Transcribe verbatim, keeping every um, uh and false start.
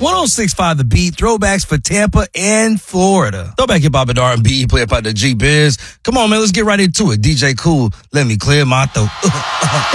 one oh six point five The Beat, throwbacks for Tampa and Florida. Throwback hip hop and R and B, played by the G-Biz. Come on, man, let's get right into it. D J Cool, let me clear my throat.